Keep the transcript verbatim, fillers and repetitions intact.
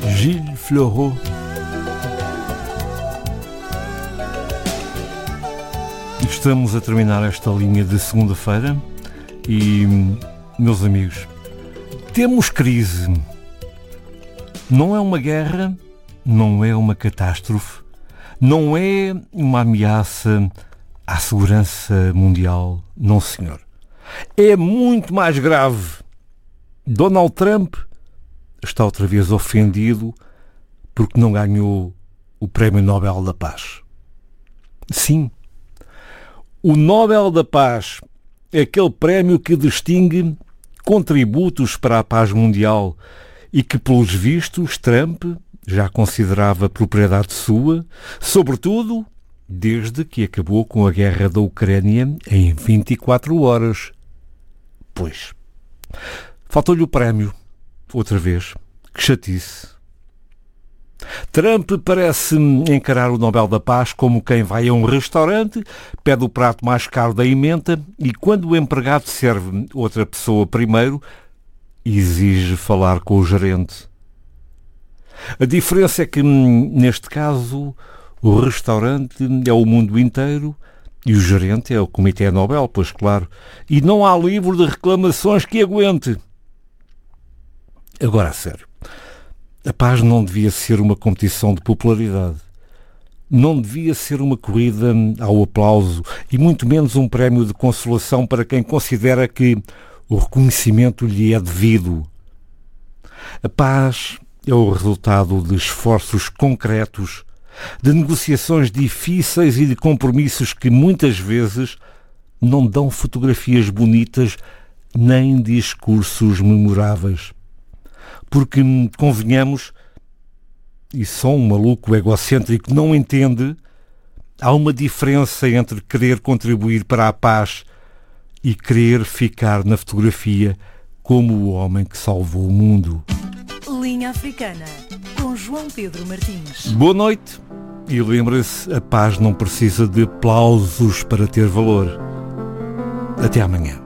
Gilles Fleureau. Estamos a terminar esta linha de segunda-feira e, meus amigos, temos crise. Não é uma guerra, não é uma catástrofe, não é uma ameaça à segurança mundial, não senhor. É muito mais grave. Donald Trump está outra vez ofendido porque não ganhou o Prémio Nobel da Paz. Sim, o Nobel da Paz é aquele prémio que distingue contributos para a paz mundial e que, pelos vistos, Trump já considerava propriedade sua, sobretudo desde que acabou com a guerra da Ucrânia em vinte e quatro horas. Pois, faltou-lhe o prémio, outra vez. Que chatice. Trump parece encarar o Nobel da Paz como quem vai a um restaurante, pede o prato mais caro da emenda e, quando o empregado serve outra pessoa primeiro, exige falar com o gerente. A diferença é que, neste caso, o restaurante é o mundo inteiro e o gerente é o Comitê Nobel, pois claro, e não há livro de reclamações que aguente. Agora, a sério, a paz não devia ser uma competição de popularidade. Não devia ser uma corrida ao aplauso e muito menos um prémio de consolação para quem considera que o reconhecimento lhe é devido. A paz é o resultado de esforços concretos, de negociações difíceis e de compromissos que muitas vezes não dão fotografias bonitas nem discursos memoráveis. Porque, convenhamos, e só um maluco egocêntrico não entende, há uma diferença entre querer contribuir para a paz e querer ficar na fotografia como o homem que salvou o mundo. Linha Africana, com João Pedro Martins. Boa noite e lembre-se, a paz não precisa de aplausos para ter valor. Até amanhã.